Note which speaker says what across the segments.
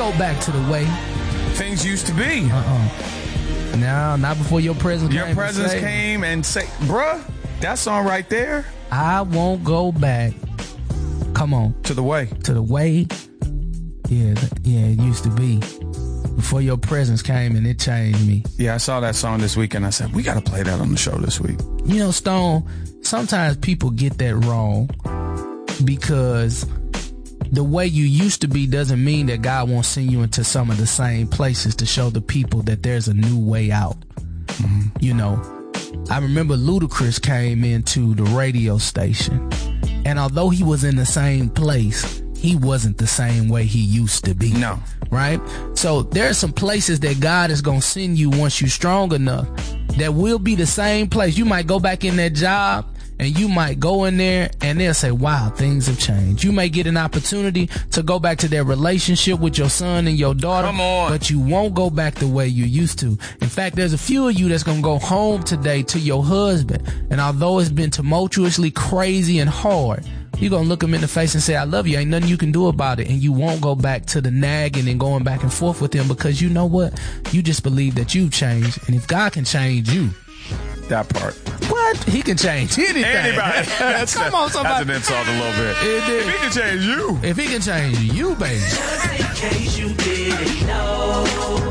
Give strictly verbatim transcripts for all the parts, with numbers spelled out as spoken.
Speaker 1: go back to the way
Speaker 2: things used to be.
Speaker 1: Uh-uh. No, not before your presence
Speaker 2: your
Speaker 1: came.
Speaker 2: Your presence
Speaker 1: and
Speaker 2: came and say, bruh, that song right there.
Speaker 1: I won't go back. Come on.
Speaker 2: To the way.
Speaker 1: To the way. Yeah, yeah, it used to be. Before your presence came and it changed me.
Speaker 2: Yeah, I saw that song this week and I said, we got to play that on the show this week.
Speaker 1: You know, Stone, sometimes people get that wrong because the way you used to be doesn't mean that God won't send you into some of the same places to show the people that there's a new way out. Mm-hmm. You know, I remember Ludacris came into the radio station, and although he was in the same place, he wasn't the same way he used to be.
Speaker 2: No.
Speaker 1: Right? So there are some places that God is going to send you once you're strong enough that will be the same place. You might go back in that job and you might go in there and they'll say, wow, things have changed. You may get an opportunity to go back to that relationship with your son and your daughter.
Speaker 2: Come on.
Speaker 1: But you won't go back the way you used to. In fact, there's a few of you that's going to go home today to your husband. And although it's been tumultuously crazy and hard, you're going to look him in the face and say, I love you. Ain't nothing you can do about it. And you won't go back to the nagging and going back and forth with him because you know what? You just believe that you've changed. And if God can change you.
Speaker 2: That part.
Speaker 1: What? He can change anything.
Speaker 2: Anybody. That's
Speaker 1: Come
Speaker 2: a,
Speaker 1: on, somebody.
Speaker 2: That's an insult a little bit. If he can change you.
Speaker 1: If he can change you, baby.
Speaker 3: Just in case you didn't know.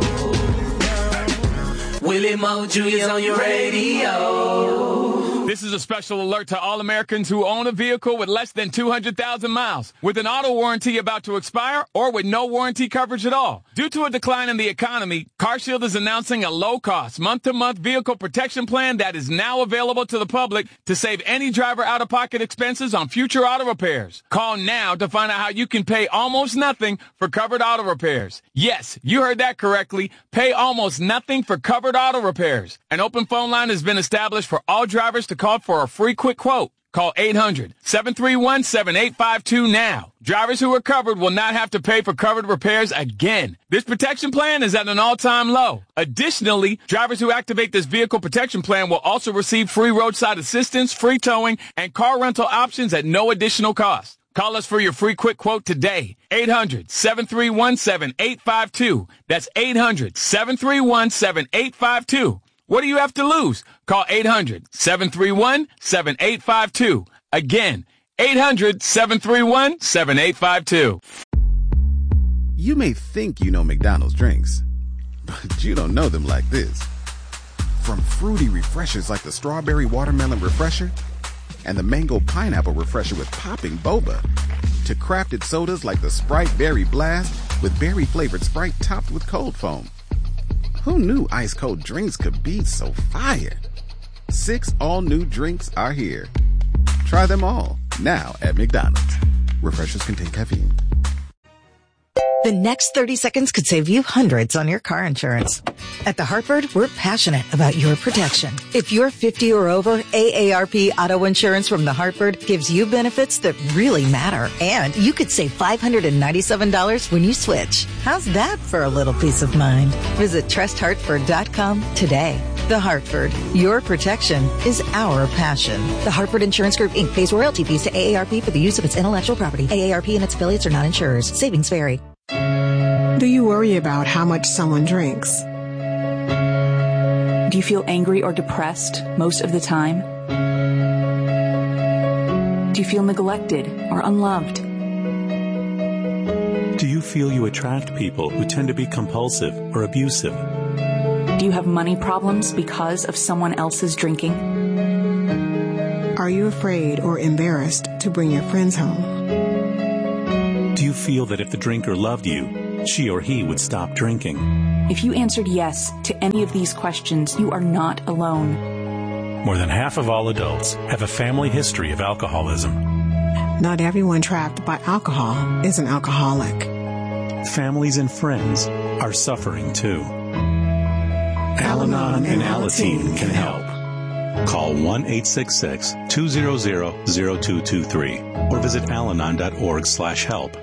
Speaker 3: Willie Moju is on your radio.
Speaker 4: This is a special alert to all Americans who own a vehicle with less than two hundred thousand miles, with an auto warranty about to expire, or with no warranty coverage at all. Due to a decline in the economy, CarShield is announcing a low-cost, month-to-month vehicle protection plan that is now available to the public to save any driver out-of-pocket expenses on future auto repairs. Call now to find out how you can pay almost nothing for covered auto repairs. Yes, you heard that correctly. Pay almost nothing for covered auto repairs. An open phone line has been established for all drivers to call for a free quick quote. Call eight hundred, seven three one, seven eight five two now. Drivers who are covered will not have to pay for covered repairs again. This protection plan is at an all-time low. Additionally, drivers who activate this vehicle protection plan will also receive free roadside assistance, free towing, and car rental options at no additional cost. Call us for your free quick quote today. eight hundred, seven three one, seven eight five two. That's eight hundred, seven three one, seven eight five two. What do you have to lose? Call eight hundred, seven three one, seven eight five two. Again, eight hundred, seven three one, seven eight five two.
Speaker 5: You may think you know McDonald's drinks, but you don't know them like this. From fruity refreshers like the Strawberry Watermelon Refresher and the Mango Pineapple Refresher with popping boba, to crafted sodas like the Sprite Berry Blast with berry-flavored Sprite topped with cold foam. Who knew ice-cold drinks could be so fire? Six all-new drinks are here. Try them all, now at McDonald's. Refreshers contain caffeine.
Speaker 6: The next thirty seconds could save you hundreds on your car insurance. At The Hartford, we're passionate about your protection. If you're fifty or over, A A R P Auto Insurance from The Hartford gives you benefits that really matter. And you could save five hundred ninety-seven dollars when you switch. How's that for a little peace of mind? Visit trust hartford dot com today. The Hartford, your protection is our passion. The Hartford Insurance Group, Incorporated pays royalty fees to A A R P for the use of its intellectual property. A A R P and its affiliates are not insurers. Savings vary.
Speaker 7: Do you worry about how much someone drinks?
Speaker 8: Do you feel angry or depressed most of the time? Do you feel neglected or unloved?
Speaker 9: Do you feel you attract people who tend to be compulsive or abusive?
Speaker 8: Do you have money problems because of someone else's drinking?
Speaker 7: Are you afraid or embarrassed to bring your friends home?
Speaker 9: Do you feel that if the drinker loved you, she or he would stop drinking?
Speaker 8: If you answered yes to any of these questions, you are not alone.
Speaker 9: More than half of all adults have a family history of alcoholism.
Speaker 7: Not everyone trapped by alcohol is an alcoholic.
Speaker 9: Families and friends are suffering too. Al-Anon and Alateen can help. Call one eight six six, two zero zero, zero two two three or visit alanon dot org slash help.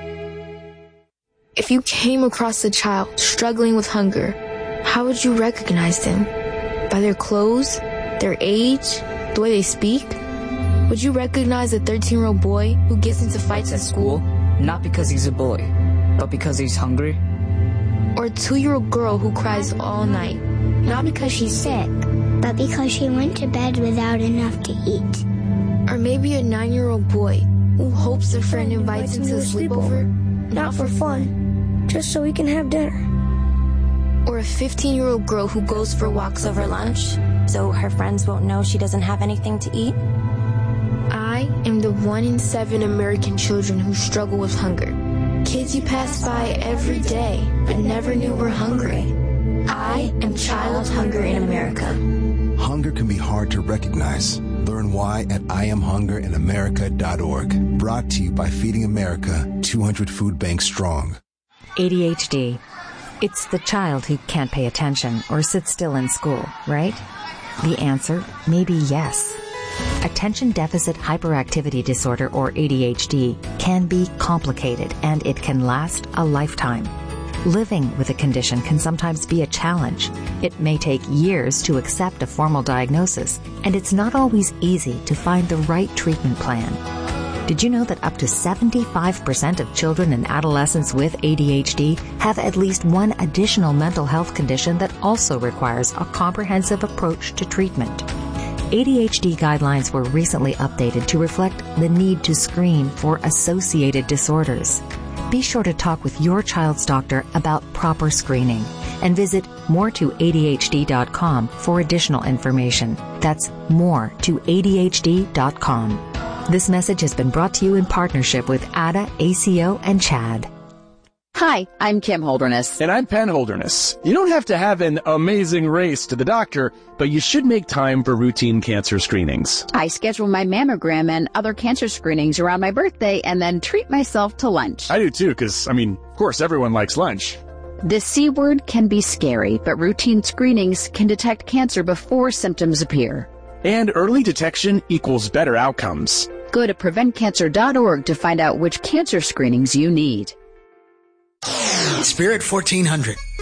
Speaker 10: If you came across a child struggling with hunger, how would you recognize them? By their clothes, their age, the way they speak? Would you recognize a thirteen-year-old boy who gets into fights at school?
Speaker 11: Not because he's a boy, but because he's hungry?
Speaker 10: Or a two-year-old girl who cries all night, not because she's sick,
Speaker 12: but because she went to bed without enough to eat.
Speaker 10: Or maybe a nine-year-old boy who hopes a friend invites him to a sleepover,
Speaker 12: not for fun, just so we can have dinner.
Speaker 10: Or a fifteen-year-old girl who goes for walks over lunch,
Speaker 13: so her friends won't know she doesn't have anything to eat.
Speaker 10: I am the one in seven American children who struggle with hunger. Kids you pass by every day, but never knew were hungry. I am Child Hunger in America.
Speaker 14: Hunger can be hard to recognize. Learn why at I am hunger in america dot org. Brought to you by Feeding America, two hundred Food Banks Strong.
Speaker 15: A D H D. It's the child who can't pay attention or sit still in school, right? The answer may be yes. Attention Deficit Hyperactivity Disorder, or A D H D, can be complicated and it can last a lifetime. Living with a condition can sometimes be a challenge. It may take years to accept a formal diagnosis, and it's not always easy to find the right treatment plan. Did you know that up to seventy-five percent of children and adolescents with A D H D have at least one additional mental health condition that also requires a comprehensive approach to treatment? A D H D guidelines were recently updated to reflect the need to screen for associated disorders. Be sure to talk with your child's doctor about proper screening and visit more to A D H D dot com for additional information. That's more to A D H D dot com. This message has been brought to you in partnership with A D A, A C O, and CHAD.
Speaker 16: Hi, I'm Kim Holderness.
Speaker 17: And I'm Penn Holderness. You don't have to have an amazing race to the doctor, but you should make time for routine cancer screenings.
Speaker 16: I schedule my mammogram and other cancer screenings around my birthday and then treat myself to lunch.
Speaker 17: I do too, because, I mean, of course, everyone likes lunch.
Speaker 16: The C word can be scary, but routine screenings can detect cancer before symptoms appear.
Speaker 17: And early detection equals better outcomes.
Speaker 16: Go to prevent cancer dot org to find out which cancer screenings you need.
Speaker 18: Spirit fourteen hundred,